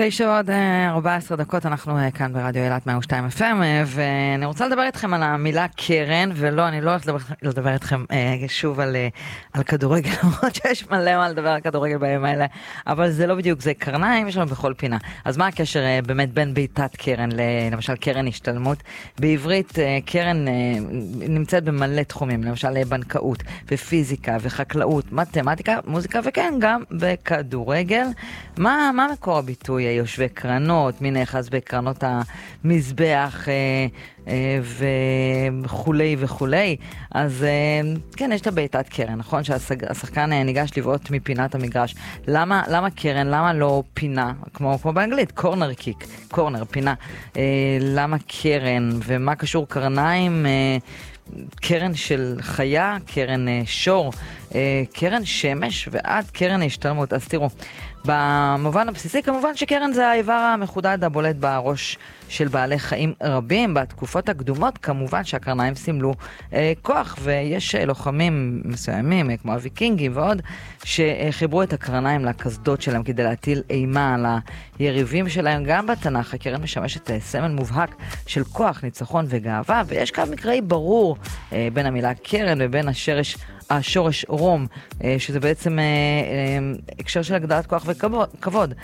9:14, אנחנו כאן ברדיו אילת 102 FM, ואני רוצה לדבר איתכם על המילה קרן, ולא, אני לא הולכת לדבר איתכם שוב על כדורגל, למרות שיש מלא מה לדבר על כדורגל בימים האלה, אבל זה לא בדיוק, זה קרניים, יש לנו בכל פינה. אז מה הקשר באמת בין בעיטת קרן, למשל קרן השתלמות? בעברית קרן נמצאת במלא תחומים, למשל בנקאות ופיזיקה וחקלאות, מתמטיקה, מוזיקה, וכן גם בכדורגל. מה מקור הביטוי יושבי קרנות, מי נאחז בקרנות המזבח וכולי וכולי? אז כן, יש את בעיטת קרן, נכון? שהשחקן ניגש לבעוט מפינת המגרש. למה קרן? למה לא פינה? כמו באנגלית, קורנר קיק, קורנר, פינה. למה קרן? ומה קשור קרניים? קרן של חיה, קרן שור, קרן שמש ועד קרן השתלמות. אז תראו, במובן הבסיסי כמובן שקרן זה האיבר המחודד הבולט בראש של בעלי חיים רבים. בתקופות הקדומות כמובן שהקרניים סימלו כוח, ויש לוחמים מסוימים כמו הוויקינגים ועוד שחיברו את הקרניים לקסדות שלהם כדי להטיל אימה על היריבים שלהם. גם בתנ"ך הקרן משמשת סמל מובהק של כוח, ניצחון וגאווה, ויש קו מקראי ברור בין המילה קרן ובין השורש רום, שזה בעצם הקשר של הגדלת כוח וכבוד.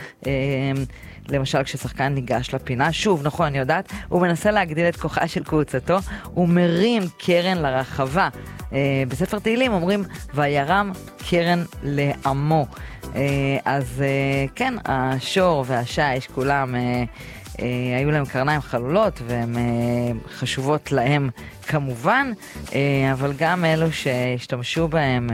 למשל כששחקן ניגש לפינה, שוב, נכון, אני יודעת, הוא מנסה להגדיל את כוחה של קבוצתו, הוא מרים קרן לרחבה. בספר תהילים אומרים, וירם קרן לעמו. אז כן, השור והשיש כולם היו להם קרניים חלולות, והן חשובות להם כמובן, אבל גם אלו שהשתמשו בהם,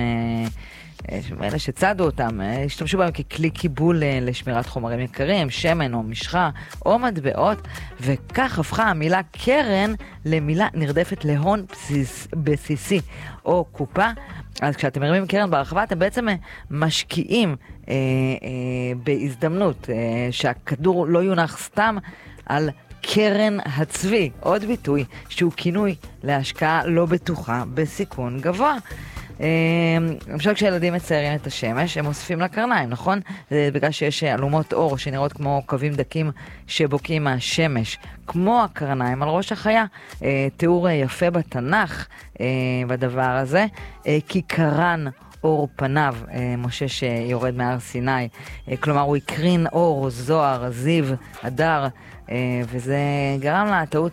אלה שצדו אותם, השתמשו בהם ככלי קיבול לשמירת חומרים יקרים, שמן או משחה או מטבעות, וכך הפכה המילה קרן למילה נרדפת להון בסיסי או קופה. אז כשאתם מרימים קרן ברחבה, אתם בעצם משקיעים בהזדמנות שהכדור לא יונח סתם על קרן הצבי, עוד ביטוי שהוא כינוי להשקעה לא בטוחה בסיכון גבוה. למשל כשילדים מציירים את השמש, הם מוסיפים לקרניים, נכון? זה בגלל שיש אלומות אור שנראות כמו קווים דקים שבוקעים מהשמש, כמו הקרניים על ראש החיה. תיאור יפה בתנ"ך בדבר הזה, כי קרן אור פניו, משה שיורד מהר סיני, כלומר הוא הקרין אור, זוהר, זיו, אדר, וזה גרם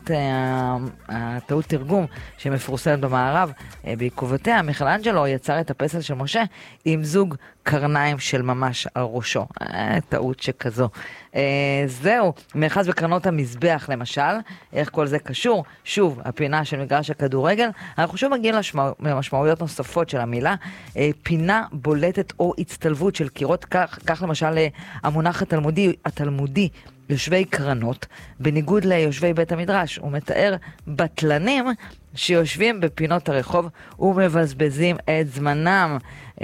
הטעות תרגום שמפורסמת במערב. בעקבותיה מיכלאנג'לו יצר את הפסל של משה עם זוג קרניים של ממש על ראשו. טעות שכזו. זהו, מאחז בקרנות המזבח למשל. איך כל זה קשור? שוב, הפינה של מגרש הכדורגל. אנחנו שוב מגיעים למשמעויות נוספות של המילה. פינה בולטת או הצטלבות של קירות, כך למשל המונח התלמודי יושבי קרנות, בניגוד ליושבי בית המדרש. הוא מתאר בטלנים שיושבים בפינות הרחוב ומבזבזים את זמנם.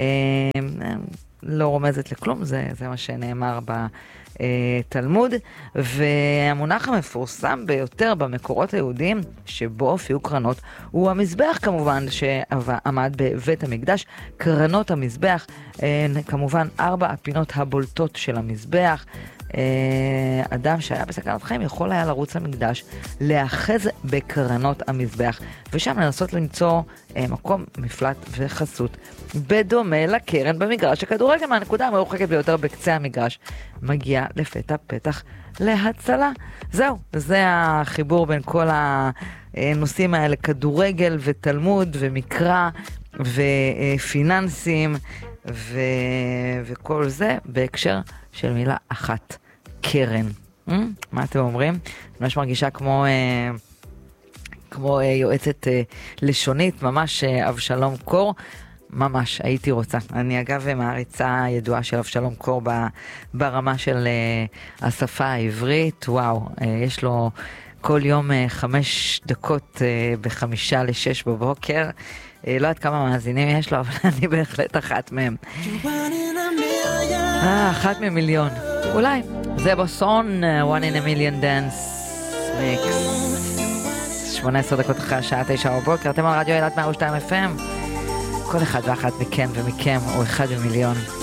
לא רומזת לכלום, זה מה שנאמר בתלמוד. והמונח המפורסם ביותר במקורות היהודיים שבו הופיעו קרנות הוא המזבח, כמובן, שעמד בבית המקדש. קרנות המזבח, כמובן 4 הפינות הבולטות של המזבח. אדם שהיה בסכנת חיים יכול היה לרוץ למקדש, להאחז בקרנות המזבח, ושם לנסות למצוא מקום מפלט וחסות, בדומה לקרן במגרש הכדורגל. מהנקודה המרוחקת ביותר בקצה המגרש מגיע לפתע פתח להצלה. זהו, זה החיבור בין כל הנושאים האלה, כדורגל ותלמוד ומקרא ופיננסים וכל זה בהקשר של מילה אחת, קרן. מה אתם אומרים? ממש מרגישה כמו יועצת לשונית, ממש אבשלום קור. ממש, הייתי רוצה. אני אגב מעריצה ידועה של אבשלום קור ברמה של השפה העברית. וואו, יש לו כל יום 5 דקות ב5:55 בבוקר. לא יודעת כמה מאזינים יש לו, אבל אני בהחלט אחת מהם. אחת ממיליון. אולי. זה בוסון, One in a Million Dance Mix. 18 דקות אחרי השעה 9 בבוקר. אתם על רדיו אילת 102 FM. כל אחד ואחת מכם ומכם הוא אחד במיליון.